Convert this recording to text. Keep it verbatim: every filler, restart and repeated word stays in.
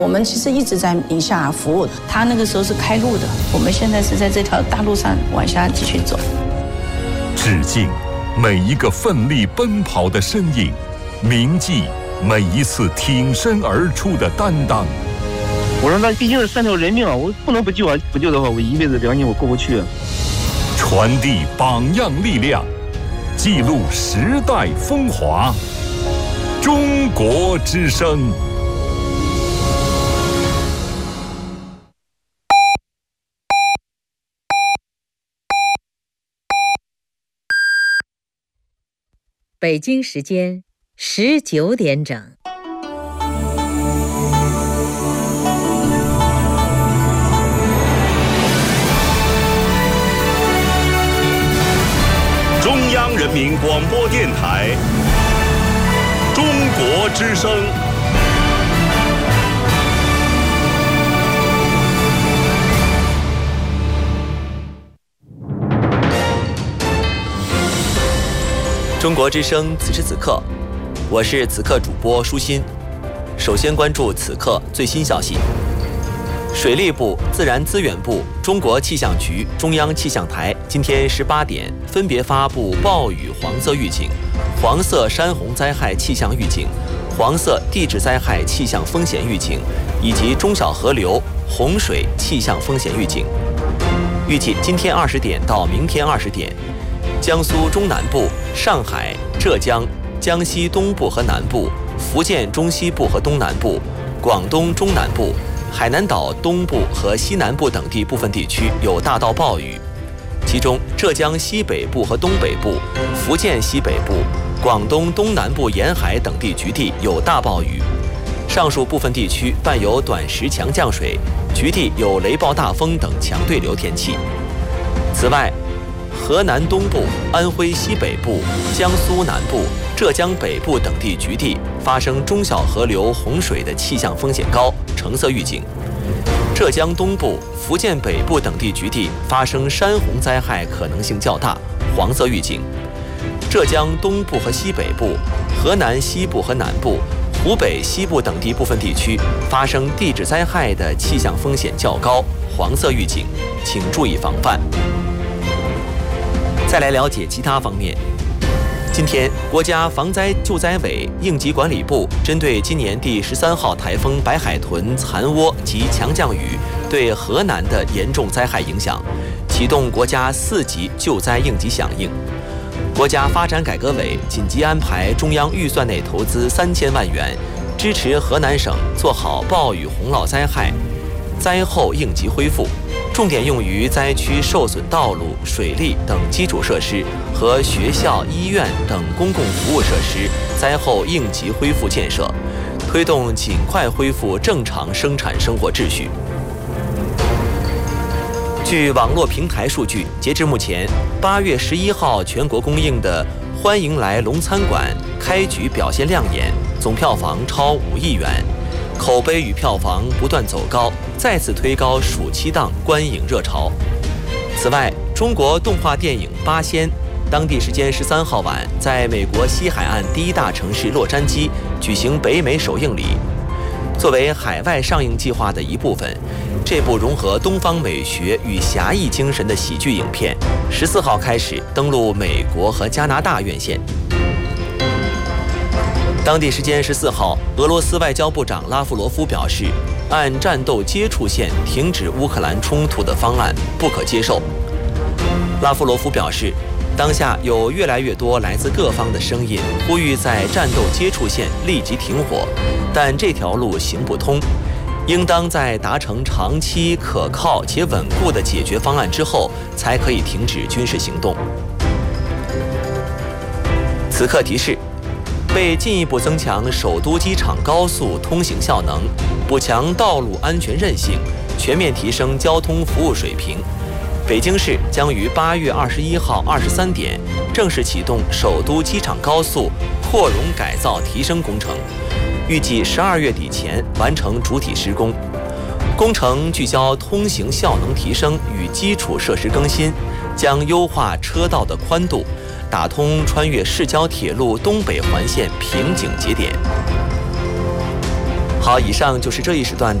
我们其实一直在宁夏服务，他那个时候是开路的，我们现在是在这条大路上往下继续走。 致敬每一个奋力奔跑的身影，铭记每一次挺身而出的担当。 我说那毕竟是三条人命啊，我不能不救啊！不救的话，我一辈子良心我过不去。 传递榜样力量，记录时代风华。中国之声。 北京时间十九点整。 中央人民广播电台，中国之声。 中国之声，此时此刻，我是此刻主播舒心。首先关注此刻最新消息。水利部、自然资源部、中国气象局、中央气象台今天十八点分别发布暴雨黄色预警、黄色山洪灾害气象预警、黄色地质灾害气象风险预警以及中小河流洪水气象风险预警。预计今天二十点到明天二十点，江苏中南部、上海、浙江、江西东部和南部、福建中西部和东南部、广东中南部、海南岛东部和西南部等地部分地区有大到暴雨，其中浙江西北部和东北部、福建西北部、广东东南部沿海等地局地有大暴雨，上述部分地区伴有短时强降水，局地有雷暴大风等强对流天气。此外，河南东部、安徽西北部、江苏南部、浙江北部等地局地发生中小河流洪水的气象风险高，橙色预警；浙江东部、福建北部等地局地发生山洪灾害可能性较大，黄色预警；浙江东部和西北部、河南西部和南部、湖北西部等地部分地区发生地质灾害的气象风险较高，黄色预警，请注意防范。再来了解其他方面。今天，国家防灾救灾委应急管理部针对今年第十三号台风白海豚残涡及强降雨对河南的严重灾害影响，启动国家四级救灾应急响应。国家发展改革委紧急安排中央预算内投资三千万元，支持河南省做好暴雨洪涝灾害灾后应急恢复，重点用于灾区受损道路、水利等基础设施和学校、医院等公共服务设施灾后应急恢复建设，推动尽快恢复正常生产生活秩序。据网络平台数据，截至目前，八月十一号全国公映的《欢迎来龙餐馆》开局表现亮眼，总票房超五亿元，口碑与票房不断走高，再次推高暑期档观影热潮。此外，中国动画电影《八仙》当地时间十三号晚在美国西海岸第一大城市洛杉矶举行北美首映礼。作为海外上映计划的一部分，这部融合东方美学与侠义精神的喜剧影片，十四号开始登陆美国和加拿大院线。当地时间十四号，俄罗斯外交部长拉夫罗夫表示，按战斗接触线停止乌克兰冲突的方案不可接受。拉夫罗夫表示，当下有越来越多来自各方的声音，呼吁在战斗接触线立即停火，但这条路行不通，应当在达成长期可靠且稳固的解决方案之后，才可以停止军事行动。此刻提示，为进一步增强首都机场高速通行效能，补强道路安全韧性，全面提升交通服务水平，北京市将于八月二十一号二十三点正式启动首都机场高速扩容改造提升工程，预计十二月底前完成主体施工。工程聚焦通行效能提升与基础设施更新，将优化车道的宽度，打通穿越市郊铁路东北环线瓶颈节点。 好，以上就是这一时段